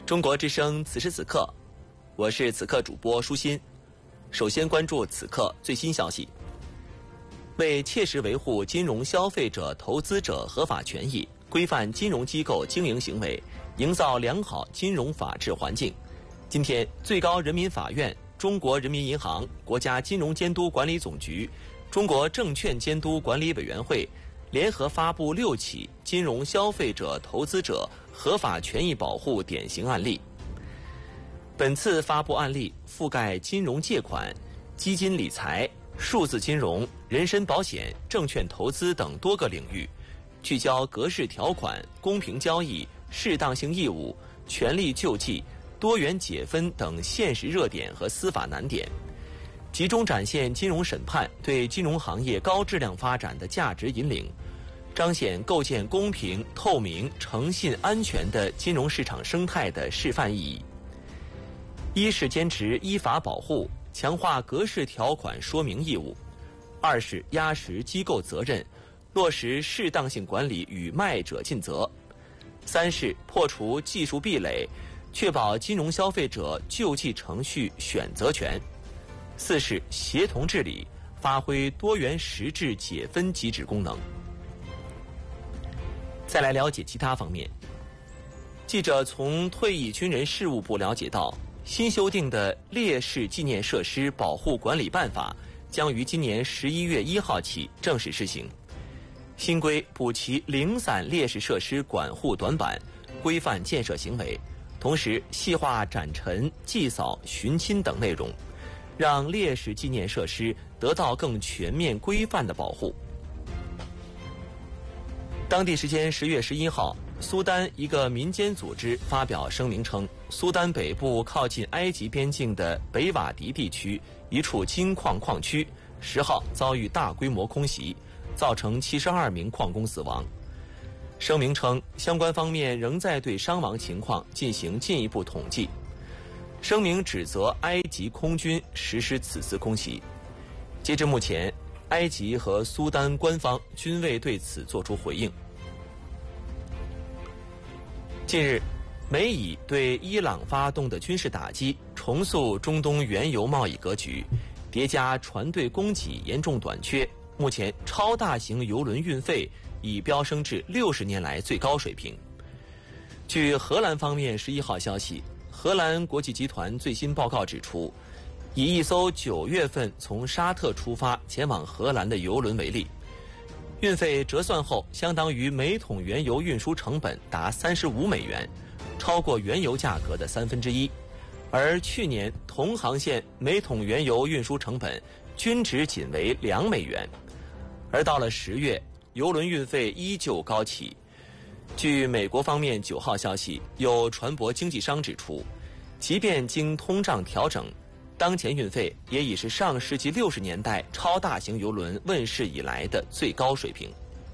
中国之声此时此刻，我是此刻主播舒心。首先关注此刻最新消息。为切实维护金融消费者、投资者合法权益，规范金融机构经营行为，营造良好金融法治环境，今天，最高人民法院、中国人民银行、国家金融监督管理总局、中国证券监督管理委员会联合发布6起金融消费者、投资者合法权益保护典型案例。本次发布案例覆盖金融借款、基金理财、数字金融、人身保险、证券投资等多个领域，聚焦格式条款、公平交易、适当性义务、权利救济、多元解分等现实热点和司法难点，集中展现金融审判对金融行业高质量发展的价值引领，彰显构建公平、透明、诚信、安全的金融市场生态的示范意义。一是坚持依法保护，强化格式条款说明义务；二是压实机构责任，落实适当性管理与卖者尽责；三是破除技术壁垒，确保金融消费者救济程序选择权；四是协同治理，发挥多元实质解分机制功能。再来了解其他方面。记者从退役军人事务部了解到，新修订的《烈士纪念设施保护管理办法》将于今年11月1号起正式施行。新规补齐零散烈士设施管护短板，规范建设行为，同时细化展陈、祭扫、巡亲等内容，让烈士纪念设施得到更全面规范的保护。当地时间10月11号，苏丹一个民间组织发表声明称，苏丹北部靠近埃及边境的北瓦迪地区一处金矿矿区10号遭遇大规模空袭，造成72名矿工死亡。声明称，相关方面仍在对伤亡情况进行进一步统计。声明指责埃及空军实施此次空袭。截至目前，埃及和苏丹官方均未对此作出回应。近日，美以对伊朗发动的军事打击，重塑中东原油贸易格局，叠加船队供给严重短缺，目前超大型油轮运费已飙升至60年来最高水平。据荷兰方面11号消息，荷兰国际集团最新报告指出，以一艘9月份从沙特出发前往荷兰的油轮为例，运费折算后相当于每桶原油运输成本达35美元，超过原油价格的1/3，而去年同航线每桶原油运输成本均值仅为2美元，而到了10月，油轮运费依旧高企。据美国方面9号消息，有船舶经纪商指出，即便经通胀调整，当前运费也已是上世纪60年代超大型油轮问世以来的最高水平。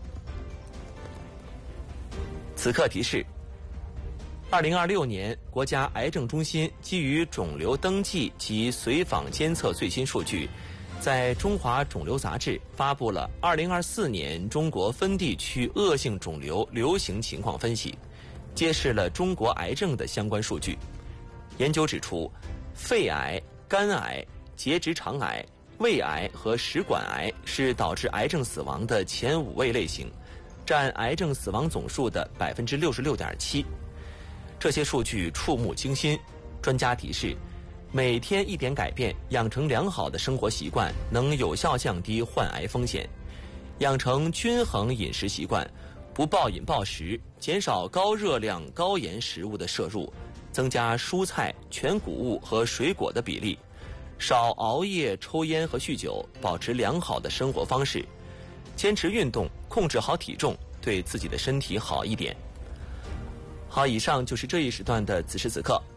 此刻提示：2026年，国家癌症中心基于肿瘤登记及随访监测最新数据，在《中华肿瘤杂志》发布了2024年中国分地区恶性肿瘤流行情况分析，揭示了中国癌症的相关数据。研究指出，肺癌、肝癌、结直肠癌、胃癌和食管癌是导致癌症死亡的前5位类型，占癌症死亡总数的66.7%。这些数据触目惊心。专家提示，每天一点改变，养成良好的生活习惯，能有效降低患癌风险。养成均衡饮食习惯，不暴饮暴食，减少高热量、高盐食物的摄入，增加蔬菜、全谷物和水果的比例，少熬夜、抽烟和酗酒，保持良好的生活方式，坚持运动，控制好体重，对自己的身体好一点。好，以上就是这一时段的此时此刻。